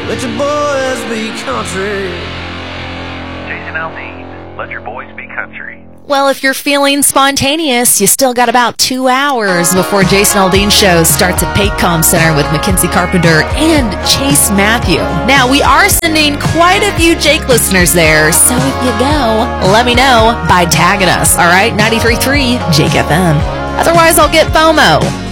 let your boys be country. Jason Aldean, let your boys be country. Well, if you're feeling spontaneous, you still got about 2 hours before Jason Aldean Show starts at Paycom Center with Mackenzie Carpenter and Chase Matthew. Now, we are sending quite a few Jake listeners there, so if you go, let me know by tagging us, all right? 93.3 Jake FM. Otherwise, I'll get FOMO.